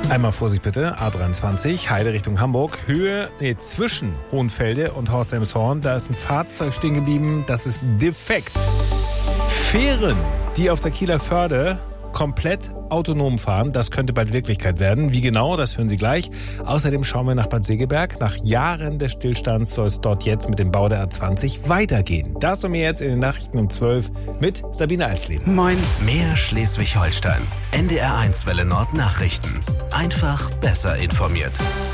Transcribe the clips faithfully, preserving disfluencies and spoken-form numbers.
Einmal Vorsicht bitte, A dreiundzwanzig, Heide Richtung Hamburg, Höhe, nee, zwischen Hohenfelde und Horst-Elmshorn, da ist ein Fahrzeug stehen geblieben, das ist defekt. Fähren, die auf der Kieler Förde komplett autonom fahren, das könnte bald Wirklichkeit werden. Wie genau, das hören Sie gleich. Außerdem schauen wir nach Bad Segeberg. Nach Jahren des Stillstands soll es dort jetzt mit dem Bau der A zwanzig weitergehen. Das und mehr jetzt in den Nachrichten um zwölf mit Sabine Eisleben. Moin. Mehr Schleswig-Holstein. N D R eins Welle Nord Nachrichten. Einfach besser informiert.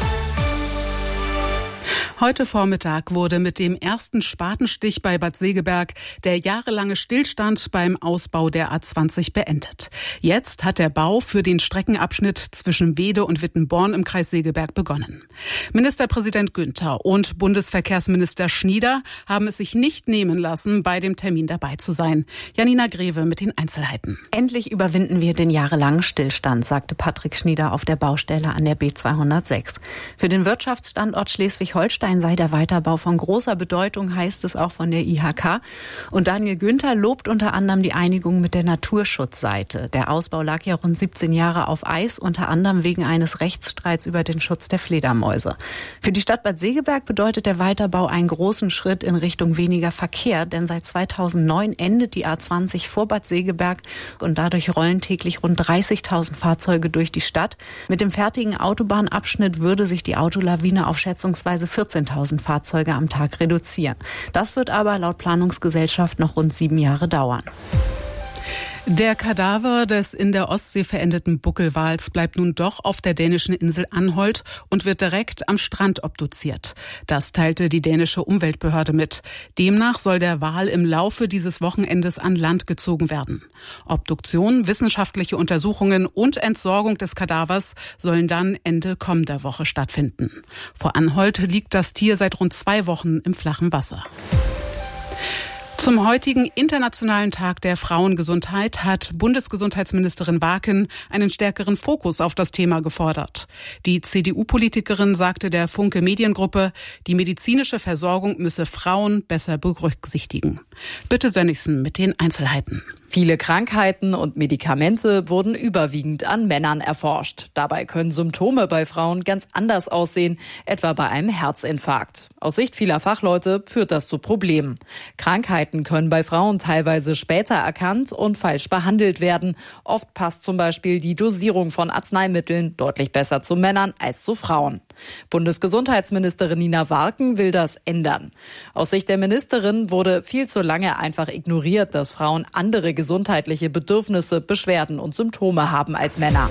Heute Vormittag wurde mit dem ersten Spatenstich bei Bad Segeberg der jahrelange Stillstand beim Ausbau der A zwanzig beendet. Jetzt hat der Bau für den Streckenabschnitt zwischen Weede und Wittenborn im Kreis Segeberg begonnen. Ministerpräsident Günther und Bundesverkehrsminister Schnieder haben es sich nicht nehmen lassen, bei dem Termin dabei zu sein. Janina Greve mit den Einzelheiten. Endlich überwinden wir den jahrelangen Stillstand, sagte Patrick Schnieder auf der Baustelle an der B zweihundertsechs. Für den Wirtschaftsstandort Schleswig-Holstein sei der Weiterbau von großer Bedeutung, heißt es auch von der I H K. Und Daniel Günther lobt unter anderem die Einigung mit der Naturschutzseite. Der Ausbau lag ja rund siebzehn Jahre auf Eis, unter anderem wegen eines Rechtsstreits über den Schutz der Fledermäuse. Für die Stadt Bad Segeberg bedeutet der Weiterbau einen großen Schritt in Richtung weniger Verkehr, denn seit zweitausendneun endet die A zwanzig vor Bad Segeberg und dadurch rollen täglich rund dreißigtausend Fahrzeuge durch die Stadt. Mit dem fertigen Autobahnabschnitt würde sich die Autolawine auf schätzungsweise vierzehntausend Fahrzeuge am Tag reduzieren. Das wird aber laut Planungsgesellschaft noch rund sieben Jahre dauern. Der Kadaver des in der Ostsee verendeten Buckelwals bleibt nun doch auf der dänischen Insel Anholt und wird direkt am Strand obduziert. Das teilte die dänische Umweltbehörde mit. Demnach soll der Wal im Laufe dieses Wochenendes an Land gezogen werden. Obduktion, wissenschaftliche Untersuchungen und Entsorgung des Kadavers sollen dann Ende kommender Woche stattfinden. Vor Anholt liegt das Tier seit rund zwei Wochen im flachen Wasser. Zum heutigen Internationalen Tag der Frauengesundheit hat Bundesgesundheitsministerin Warken einen stärkeren Fokus auf das Thema gefordert. Die C D U-Politikerin sagte der Funke Mediengruppe, die medizinische Versorgung müsse Frauen besser berücksichtigen. Bitte Sönnigsen mit den Einzelheiten. Viele Krankheiten und Medikamente wurden überwiegend an Männern erforscht. Dabei können Symptome bei Frauen ganz anders aussehen, etwa bei einem Herzinfarkt. Aus Sicht vieler Fachleute führt das zu Problemen. Krankheiten können bei Frauen teilweise später erkannt und falsch behandelt werden. Oft passt zum Beispiel die Dosierung von Arzneimitteln deutlich besser zu Männern als zu Frauen. Bundesgesundheitsministerin Nina Warken will das ändern. Aus Sicht der Ministerin wurde viel zu lange einfach ignoriert, dass Frauen andere gesundheitliche Bedürfnisse, Beschwerden und Symptome haben als Männer.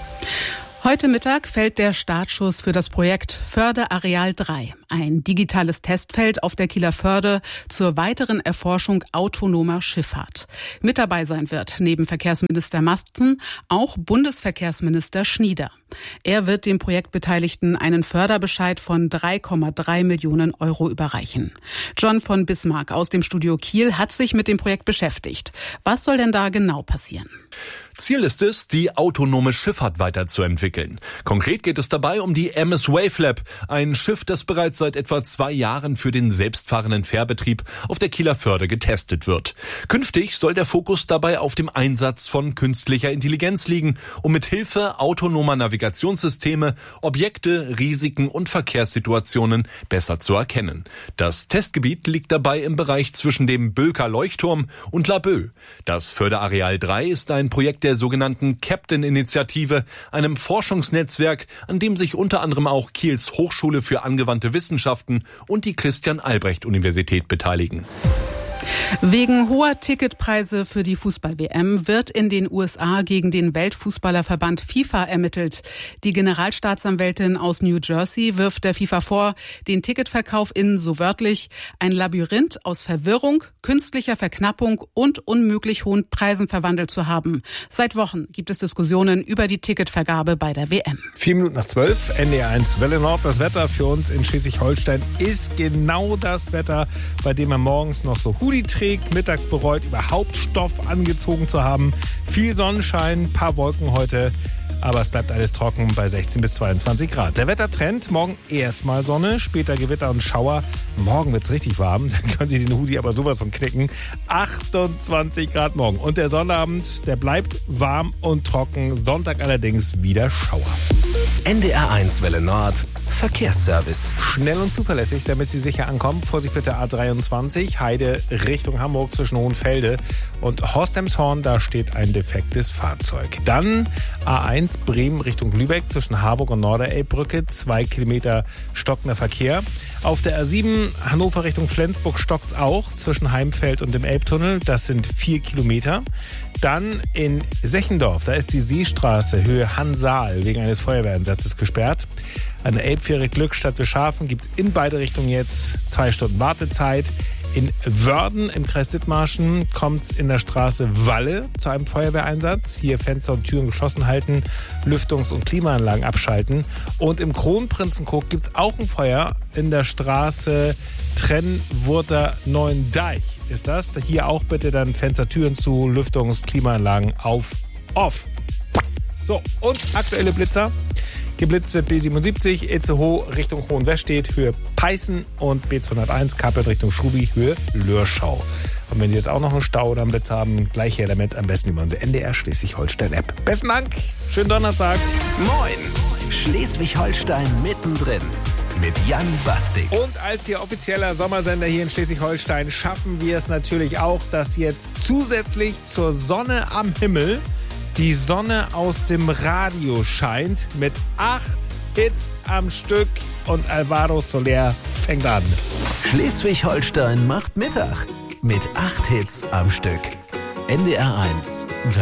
Heute Mittag fällt der Startschuss für das Projekt Förde-Areal drei, ein digitales Testfeld auf der Kieler Förde zur weiteren Erforschung autonomer Schifffahrt. Mit dabei sein wird neben Verkehrsminister Masten auch Bundesverkehrsminister Schnieder. Er wird den Projektbeteiligten einen Förderbescheid von drei Komma drei Millionen Euro überreichen. John von Bismarck aus dem Studio Kiel hat sich mit dem Projekt beschäftigt. Was soll denn da genau passieren? Ziel ist es, die autonome Schifffahrt weiterzuentwickeln. Konkret geht es dabei um die M S Wavelab, ein Schiff, das bereits seit etwa zwei Jahren für den selbstfahrenden Fährbetrieb auf der Kieler Förde getestet wird. Künftig soll der Fokus dabei auf dem Einsatz von künstlicher Intelligenz liegen, um mit Hilfe autonomer Navigationssysteme Objekte, Risiken und Verkehrssituationen besser zu erkennen. Das Testgebiet liegt dabei im Bereich zwischen dem Bülker Leuchtturm und Laboe. Das Fördeareal drei ist ein Projekt der sogenannten Captain-Initiative, einem Forschungsnetzwerk, an dem sich unter anderem auch Kiels Hochschule für angewandte Wissenschaften und die Christian-Albrecht-Universität beteiligen. Wegen hoher Ticketpreise für die Fußball-W M wird in den U S A gegen den Weltfußballerverband FIFA ermittelt. Die Generalstaatsanwältin aus New Jersey wirft der FIFA vor, den Ticketverkauf in, so wörtlich, ein Labyrinth aus Verwirrung, künstlicher Verknappung und unmöglich hohen Preisen verwandelt zu haben. Seit Wochen gibt es Diskussionen über die Ticketvergabe bei der W M. Vier Minuten nach zwölf, N D R eins Welle Nord. Das Wetter für uns in Schleswig-Holstein ist genau das Wetter, bei dem man morgens noch so Hoodie trägt, mittags bereut, überhaupt Stoff angezogen zu haben. Viel Sonnenschein, paar Wolken heute. Aber es bleibt alles trocken bei sechzehn bis zweiundzwanzig Grad. Der Wettertrend, morgen erstmal Sonne, später Gewitter und Schauer. Morgen wird's richtig warm, dann können Sie den Hoodie aber sowas von knicken. achtundzwanzig Grad morgen. Und der Sonnabend, der bleibt warm und trocken. Sonntag allerdings wieder Schauer. N D R eins Welle Nord Verkehrsservice. Schnell und zuverlässig, damit Sie sicher ankommen. Vorsicht bitte A dreiundzwanzig, Heide Richtung Hamburg zwischen Hohenfelde und Horst-Emshorn, da steht ein defektes Fahrzeug. Dann A eins Bremen Richtung Lübeck zwischen Harburg und Norderelbbrücke, zwei Kilometer stockender Verkehr. Auf der A sieben Hannover Richtung Flensburg stockt's auch zwischen Heimfeld und dem Elbtunnel, das sind vier Kilometer. Dann in Sechendorf, da ist die Seestraße Höhe Hansaal wegen eines Feuerwehreinsatzes gesperrt. An der Elbfähre Glückstadt Wischhafen gibt es in beide Richtungen jetzt zwei Stunden Wartezeit. In Wörden im Kreis Dithmarschen kommt es in der Straße Walle zu einem Feuerwehreinsatz. Hier Fenster und Türen geschlossen halten, Lüftungs- und Klimaanlagen abschalten. Und im Kronprinzenkoog gibt es auch ein Feuer in der Straße Trennwurter Neuendeich. Ist das? Hier auch bitte dann Fenster, Türen zu, Lüftungs-, Klimaanlagen auf, off. So, und aktuelle Blitzer. Geblitzt wird B siebenundsiebzig, Itzehoe Richtung Hohenwestedt, Höhe Peißen und B zweihunderteins, Kappelt Richtung Schrubi, Höhe Lörschau. Und wenn Sie jetzt auch noch einen Stau oder einen Blitz haben, gleich her damit, am besten über unsere N D R Schleswig-Holstein-App. Besten Dank, schönen Donnerstag. Moin, Schleswig-Holstein mittendrin mit Jan Bastik. Und als Ihr offizieller Sommersender hier in Schleswig-Holstein schaffen wir es natürlich auch, dass jetzt zusätzlich zur Sonne am Himmel die Sonne aus dem Radio scheint mit acht Hits am Stück und Alvaro Soler fängt an. Schleswig-Holstein macht Mittag mit acht Hits am Stück. N D R eins